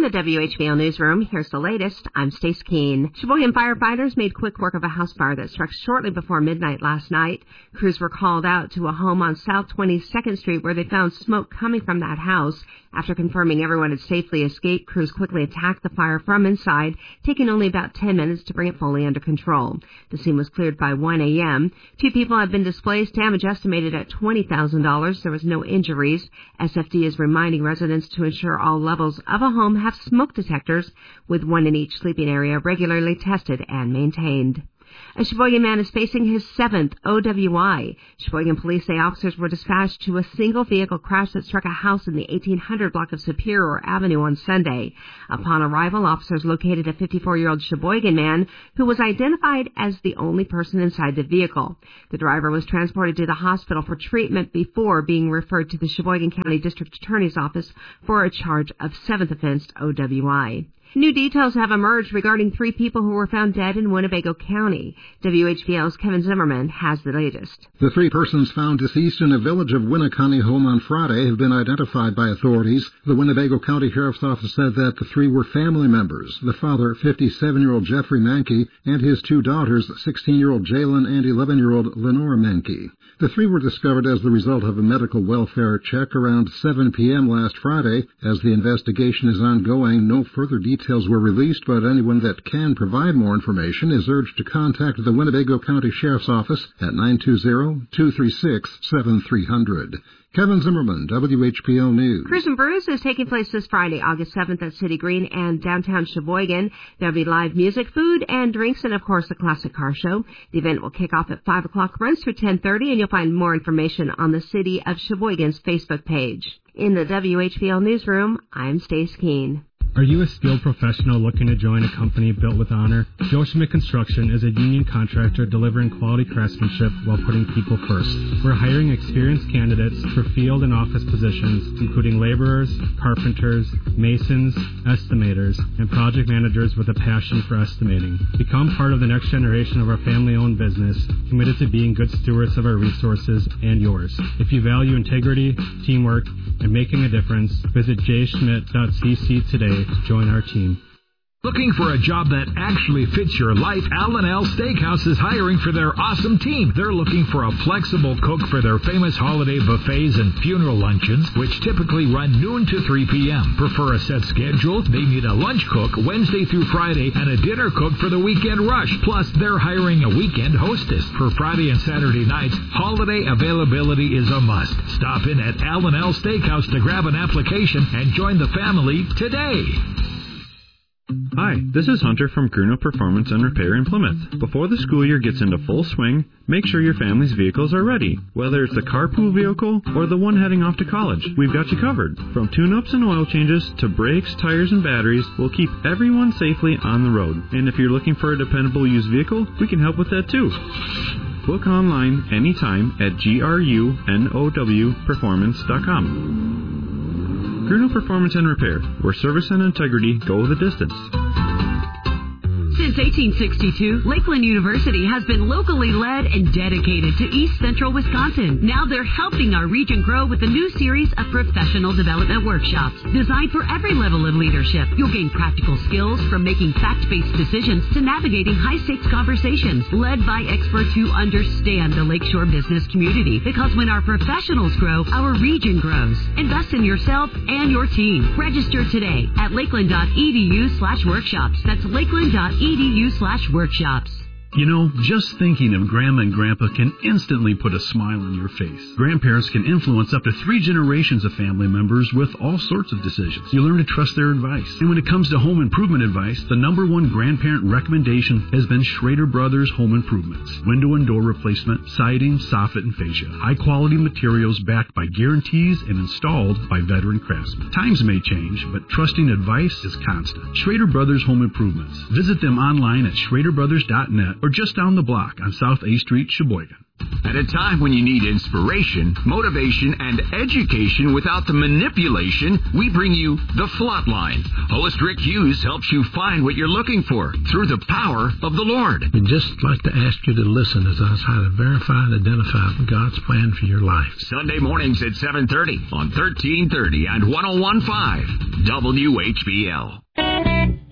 the WHBL Newsroom, here's the latest. I'm Stace Keene. Sheboygan firefighters made quick work of a house fire that struck shortly before midnight last night. Crews were called out to a home on South 22nd Street where they found smoke coming from that house. After confirming everyone had safely escaped, crews quickly attacked the fire from inside, taking only about 10 minutes to bring it fully under control. The scene was cleared by 1 a.m. 2 people have been displaced, damage estimated at $20,000. There was no injuries. SFD is reminding residents to ensure all levels of a home have smoke detectors, with one in each sleeping area regularly tested and maintained. A Sheboygan man is facing his 7th OWI. Sheboygan police say officers were dispatched to a single-vehicle crash that struck a house in the 1800 block of Superior Avenue on Sunday. Upon arrival, officers located a 54-year-old Sheboygan man who was identified as the only person inside the vehicle. The driver was transported to the hospital for treatment before being referred to the Sheboygan County District Attorney's Office for a charge of 7th offense OWI. New details have emerged regarding 3 people who were found dead in Winnebago County. WHBL's Kevin Zimmerman has the latest. The 3 persons found deceased in a Village of Winneconne home on Friday have been identified by authorities. The Winnebago County Sheriff's Office said that the 3 were family members. The father, 57-year-old Jeffrey Mankey, and his 2 daughters, 16-year-old Jalen and 11-year-old Lenora Mankey. The 3 were discovered as the result of a medical welfare check around 7 p.m. last Friday. As the investigation is ongoing, no further details were released, but anyone that can provide more information is urged to contact the Winnebago County Sheriff's Office at 920-236-7300. Kevin Zimmerman, WHPL News. Cruise and Brews is taking place this Friday, August 7th at City Green and downtown Sheboygan. There'll be live music, food, and drinks, and, of course, a classic car show. The event will kick off at 5 o'clock, runs through 10:30, and you'll find more information on the City of Sheboygan's Facebook page. In the WHPL Newsroom, I'm Stace Keene. Are you a skilled professional looking to join a company built with honor? Joe Schmidt Construction is a union contractor delivering quality craftsmanship while putting people first. We're hiring experienced candidates for field and office positions, including laborers, carpenters, masons, estimators, and project managers with a passion for estimating. Become part of the next generation of our family-owned business, committed to being good stewards of our resources and yours. If you value integrity, teamwork, and making a difference, visit jschmidt.cc today. Join our team. Looking for a job that actually fits your life? Allen L. Steakhouse is hiring for their awesome team. They're looking for a flexible cook for their famous holiday buffets and funeral luncheons, which typically run noon to 3 p.m. Prefer a set schedule? They need a lunch cook Wednesday through Friday and a dinner cook for the weekend rush. Plus, they're hiring a weekend hostess. For Friday and Saturday nights, holiday availability is a must. Stop in at Allen L. Steakhouse to grab an application and join the family today. Hi, this is Hunter from Gruno Performance and Repair in Plymouth. Before the school year gets into full swing, make sure your family's vehicles are ready. Whether it's the carpool vehicle or the one heading off to college, we've got you covered. From tune-ups and oil changes to brakes, tires, and batteries, we'll keep everyone safely on the road. And if you're looking for a dependable used vehicle, we can help with that too. Book online anytime at grunowperformance.com. Gruno Performance and Repair, where service and integrity go the distance. Since 1862, Lakeland University has been locally led and dedicated to East Central Wisconsin. Now they're helping our region grow with a new series of professional development workshops designed for every level of leadership. You'll gain practical skills from making fact-based decisions to navigating high-stakes conversations led by experts who understand the Lakeshore business community. Because when our professionals grow, our region grows. Invest in yourself and your team. Register today at lakeland.edu/workshops. That's lakeland.edu/workshops. You know, just thinking of Grandma and Grandpa can instantly put a smile on your face. Grandparents can influence up to 3 generations of family members with all sorts of decisions. You learn to trust their advice. And when it comes to home improvement advice, the #1 grandparent recommendation has been Schrader Brothers Home Improvements. Window and door replacement, siding, soffit, and fascia. High-quality materials backed by guarantees and installed by veteran craftsmen. Times may change, but trusting advice is constant. Schrader Brothers Home Improvements. Visit them online at schraderbrothers.net or just down the block on South A Street, Sheboygan. At a time when you need inspiration, motivation, and education without the manipulation, we bring you The Flatline. Host Rick Hughes helps you find what you're looking for through the power of the Lord. I'd just like to ask you to listen as I try to verify and identify God's plan for your life. Sunday mornings at 7:30 on 1330 and 101.5 WHBL.